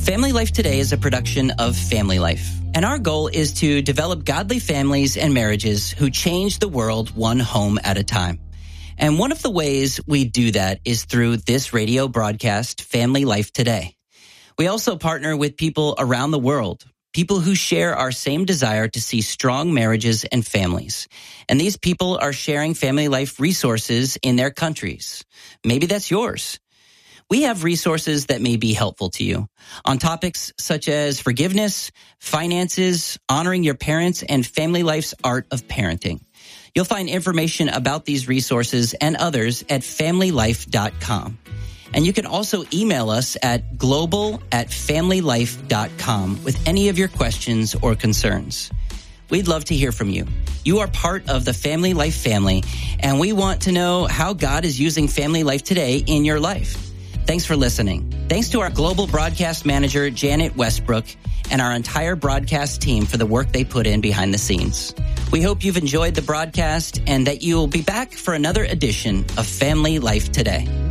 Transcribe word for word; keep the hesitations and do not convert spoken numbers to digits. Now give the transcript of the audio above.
Family Life Today is a production of Family Life, and our goal is to develop godly families and marriages who change the world one home at a time. And one of the ways we do that is through this radio broadcast, Family Life Today. We also partner with people around the world, people who share our same desire to see strong marriages and families. And these people are sharing Family Life resources in their countries. Maybe that's yours. We have resources that may be helpful to you on topics such as forgiveness, finances, honoring your parents, and Family Life's art of parenting. You'll find information about these resources and others at family life dot com. And you can also email us at global at family life dot com with any of your questions or concerns. We'd love to hear from you. You are part of the Family Life family, and we want to know how God is using Family Life Today in your life. Thanks for listening. Thanks to our global broadcast manager, Janet Westbrook, and our entire broadcast team for the work they put in behind the scenes. We hope you've enjoyed the broadcast and that you will be back for another edition of Family Life Today.